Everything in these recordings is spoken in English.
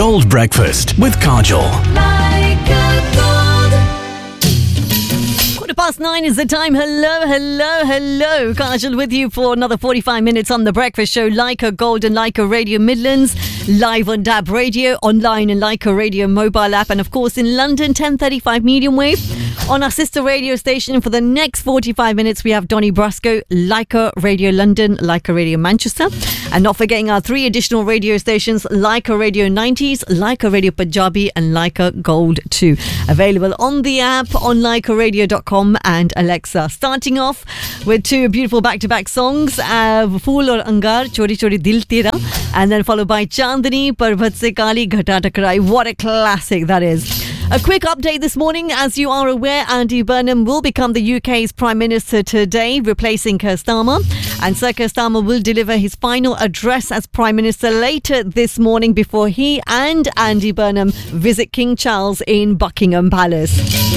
Gold Breakfast with Kajol. Past 9 is the time. Hello. Kajol with you for another 45 minutes on The Breakfast Show. Leica Gold and Leica Radio Midlands. Live on DAB Radio, online and Leica Radio mobile app. And of course in London, 1035 medium wave. On our sister radio station for the next 45 minutes, we have Donny Brasco, Leica Radio London, Leica Radio Manchester. And not forgetting our 3 additional radio stations, Leica Radio 90s, Leica Radio Punjabi and Leica Gold 2. Available on the app, on leicaradio.com and Alexa. Starting off with 2 beautiful back-to-back songs, Fool aur Angar, Chori Chori Dil Tera, and then followed by Chandni, Parvat Se Kali Ghata Takrai. What a classic that is. A quick update this morning. As you are aware, Andy Burnham will become the UK's Prime Minister today, replacing Keir Starmer. And Sir Keir Starmer will deliver his final address as Prime Minister later this morning before he and Andy Burnham visit King Charles in Buckingham Palace.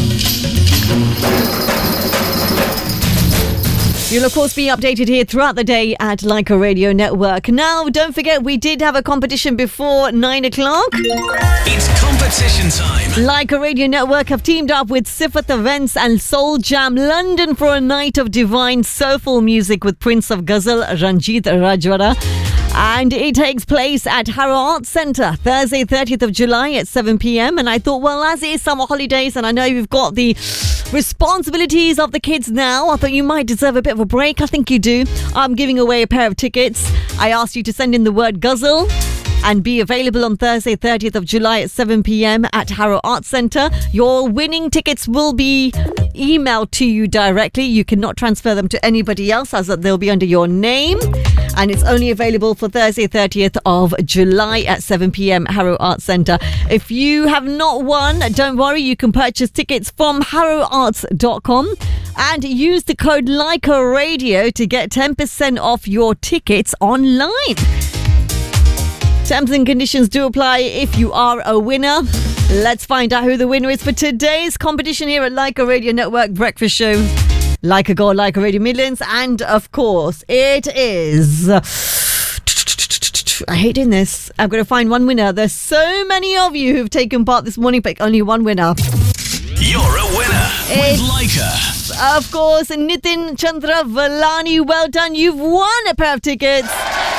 You'll of course be updated here throughout the day at Leica Radio Network. Now, don't forget, we did have a competition before 9 o'clock. It's competition time. Leica Radio Network have teamed up with Sifat Events and Soul Jam London for a night of divine soulful music with Prince of Ghazal, Ranjit Rajwara. And it takes place at Harrow Arts Centre, Thursday 30th of July at 7 p.m. And I thought, well, as it is summer holidays and I know you've got the responsibilities of the kids now, I thought you might deserve a bit of a break. I think you do. I'm giving away a pair of tickets. I asked you to send in the word Ghazal and be available on Thursday 30th of July at 7 p.m. at Harrow Arts Centre. Your winning tickets will be emailed to you directly. You cannot transfer them to anybody else as they'll be under your name. And it's only available for Thursday 30th of July at 7 p.m. Harrow Arts Centre. If you have not won, don't worry, you can purchase tickets from harrowarts.com and use the code Leica Radio to get 10% off your tickets online. Terms and conditions do apply if you are a winner. Let's find out who the winner is for today's competition here at Leica Radio Network Breakfast Show. Leica Gold, Leica Radio Midlands, and of course it is... I hate doing this. I've got to find one winner. There's so many of you who've taken part this morning, but only one winner. You're a winner with Leica. Of course, Nitin Chandra Valani. Well done. You've won a pair of tickets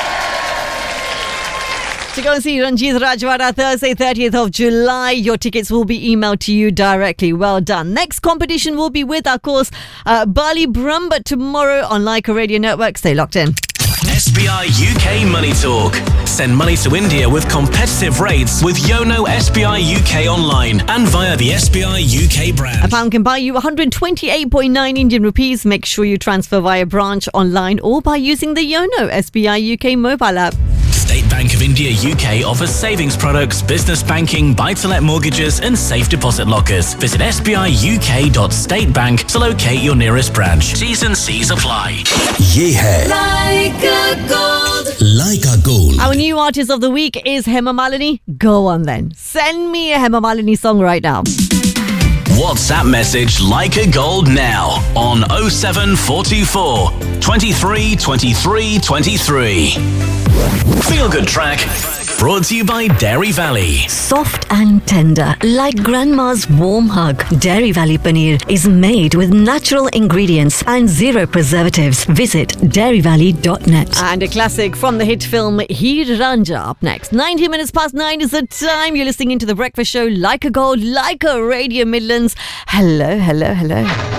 to go and see Ranjit Rajwara Thursday 30th of July. Your tickets will be emailed to you directly. Well done. Next competition will be with, of course, Bali Brumba tomorrow on Leica Radio Network. Stay locked in. SBI UK Money Talk. Send money to India with competitive rates with Yono SBI UK online and via the SBI UK brand. A pound can buy you 128.9 Indian rupees. Make sure you transfer via branch, online or by using the Yono SBI UK mobile app. State Bank of India UK offers savings products, business banking, buy-to-let mortgages and safe deposit lockers. Visit sbiuk.statebank to locate your nearest branch. T's and C's apply. Ye hai Leica Gold. Leica Gold. Our new artist of the week is Hema Malini. Go on then. Send me a Hema Malini song right now. WhatsApp message Leica Gold now on 07424 23 23 23. Feel good track brought to you by Dairy Valley. Soft and tender, like grandma's warm hug. Dairy Valley Paneer is made with natural ingredients and 0 preservatives. Visit dairyvalley.net. And a classic from the hit film Heer Ranja up next. 90 minutes past 9 is the time. You're listening into The Breakfast Show, Leica Gold, Leica Radio Midlands. Hello.